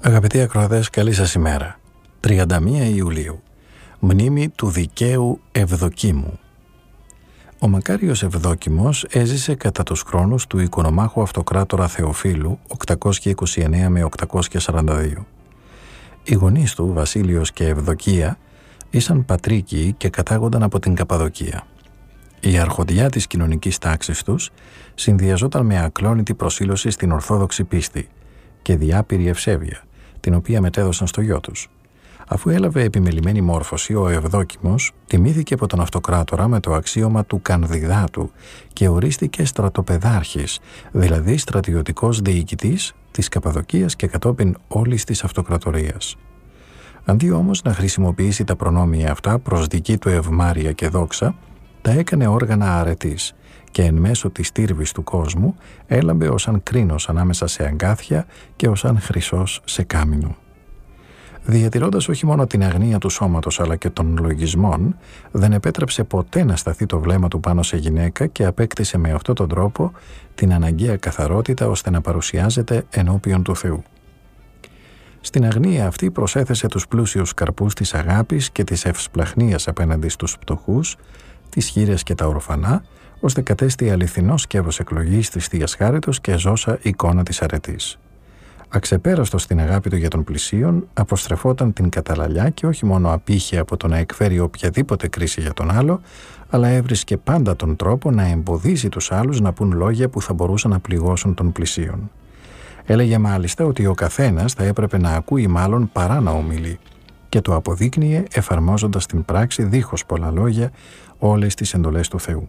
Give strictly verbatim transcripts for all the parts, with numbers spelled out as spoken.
Αγαπητοί ακροατές, καλή σας ημέρα. τριάντα μία Ιουλίου, μνήμη του δικαίου Ευδοκίμου. Ο μακάριος Ευδόκιμος έζησε κατά τους χρόνους του οικονομάχου αυτοκράτορα Θεοφύλου οκτακόσια είκοσι εννέα με οκτακόσια σαράντα δύο. Οι γονείς του, Βασίλειος και Ευδοκία, ήσαν πατρίκιοι και κατάγονταν από την Καπαδοκία. Η αρχοντιά της κοινωνικής τάξης τους συνδυαζόταν με ακλόνητη προσήλωση στην ορθόδοξη πίστη και διάπειρη ευσέβεια, την οποία μετέδωσαν στο γιο τους. Αφού έλαβε επιμελημένη μόρφωση, ο Ευδόκιμος τιμήθηκε από τον αυτοκράτορα με το αξίωμα του κανδιδάτου και ορίστηκε στρατοπεδάρχης, δηλαδή στρατιωτικός διοικητής της Καπαδοκίας και κατόπιν όλης της αυτοκρατορίας. Αντί όμως να χρησιμοποιήσει τα προνόμια αυτά προς δική του ευμάρεια και δόξα, τα έκανε όργανα αρετής και εν μέσω της τύρβης του κόσμου έλαμπε ως αν κρίνος ανάμεσα σε αγκάθια και ως αν χρυσός σε κάμινο. Διατηρώντας όχι μόνο την αγνία του σώματος αλλά και των λογισμών, δεν επέτρεψε ποτέ να σταθεί το βλέμμα του πάνω σε γυναίκα και απέκτησε με αυτόν τον τρόπο την αναγκαία καθαρότητα ώστε να παρουσιάζεται ενώπιον του Θεού. Στην αγνία αυτή προσέθεσε τους πλούσιους καρπούς της αγάπης και της ευσπλαχνίας απέναντι στους πτωχούς, τις χήρες και τα ορφανά, ώστε κατέστη αληθινός σκεύος εκλογής της Θείας Χάριτος και ζώσα εικόνα της αρετής. Αξεπέραστος στην αγάπη του για τον πλησίον, αποστρεφόταν την καταλαλιά και όχι μόνο απήχε από το να εκφέρει οποιαδήποτε κρίση για τον άλλο, αλλά έβρισκε πάντα τον τρόπο να εμποδίσει τους άλλους να πούν λόγια που θα μπορούσαν να πληγώσουν τον πλησίον. Έλεγε μάλιστα ότι ο καθένας θα έπρεπε να ακούει μάλλον παρά να ομιλεί, και το αποδείκνυε εφαρμόζοντας στην πράξη δίχως πολλά λόγια όλες τις εντολές του Θεού.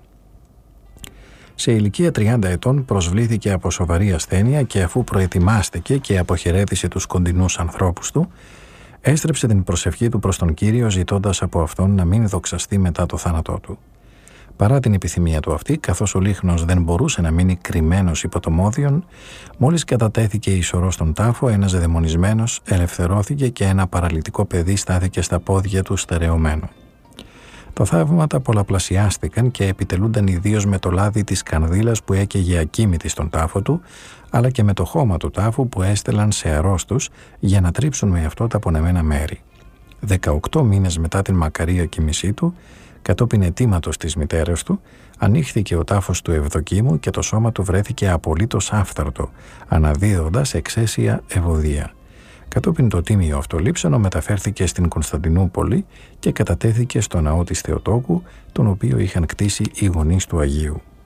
Σε ηλικία τριάντα ετών προσβλήθηκε από σοβαρή ασθένεια και αφού προετοιμάστηκε και αποχαιρέτησε τους κοντινούς ανθρώπους του, έστρεψε την προσευχή του προς τον Κύριο ζητώντας από Αυτόν να μην δοξαστεί μετά το θάνατό του. Παρά την επιθυμία του αυτή, καθώς ο λίχνος δεν μπορούσε να μείνει κρυμμένος υπό το μόδιον, μόλις κατατέθηκε η σωρό στον τάφο, ένας δαιμονισμένος ελευθερώθηκε και ένα παραλυτικό παιδί στάθηκε στα πόδια του στερεωμένο. Τα θαύματα πολλαπλασιάστηκαν και επιτελούνταν ιδίως με το λάδι της κανδύλας που έκαιγε ακίμητη στον τάφο του, αλλά και με το χώμα του τάφου που έστελαν σε αρρώστους για να τρίψουν με αυτό τα πονεμένα μέρη. Δεκαοκτώ μήνες μετά την μακαρία κοιμήσή του, κατόπιν αιτήματος της μητέρας του, ανοίχθηκε ο τάφος του Ευδοκίμου και το σώμα του βρέθηκε απολύτως άφθαρτο, αναδύοντας εξαίσια ευωδία. Κατόπιν το τίμιο αυτολείψανο μεταφέρθηκε στην Κωνσταντινούπολη και κατατέθηκε στο ναό της Θεοτόκου, τον οποίο είχαν κτίσει οι γονείς του Αγίου.